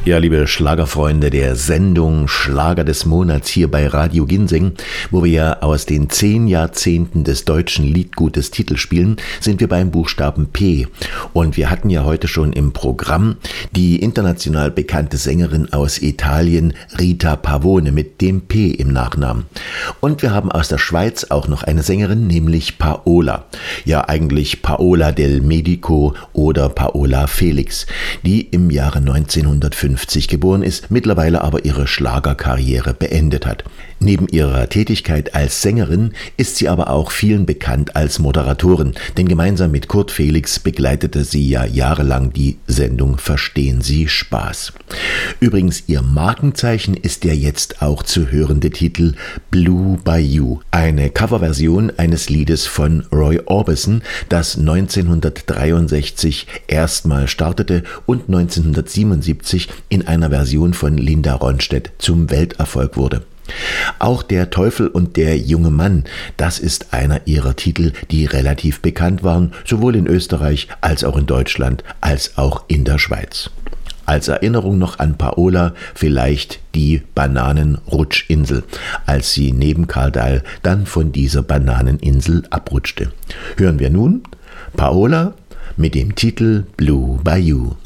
Ja, liebe Schlagerfreunde der Sendung Schlager des Monats hier bei Radio Ginseng, wo wir ja aus den 10 Jahrzehnten des deutschen Liedgutes Titel spielen, sind wir beim Buchstaben P. Und wir hatten ja heute schon im Programm die international bekannte Sängerin aus Italien, Rita Pavone, mit dem P im Nachnamen. Und wir haben aus der Schweiz auch noch eine Sängerin, nämlich Paola. Ja, eigentlich Paola del Medico oder Paola Felix, die im Jahre 1950 geboren ist, mittlerweile aber ihre Schlagerkarriere beendet hat. Neben ihrer Tätigkeit als Sängerin ist sie aber auch vielen bekannt als Moderatorin, denn gemeinsam mit Kurt Felix begleitete sie ja jahrelang die Sendung Verstehen Sie Spaß. Übrigens, ihr Markenzeichen ist der jetzt auch zu hörende Titel Blue Bayou, eine Coverversion eines Liedes von Roy Orbison, das 1963 erstmal startete und 1977 in einer Version von Linda Ronstadt zum Welterfolg wurde. Auch Der Teufel und der junge Mann, das ist einer ihrer Titel, die relativ bekannt waren, sowohl in Österreich als auch in Deutschland, als auch in der Schweiz. Als Erinnerung noch an Paola vielleicht die Bananenrutschinsel, als sie neben Karl Dahl dann von dieser Bananeninsel abrutschte. Hören wir nun Paola mit dem Titel Blue Bayou.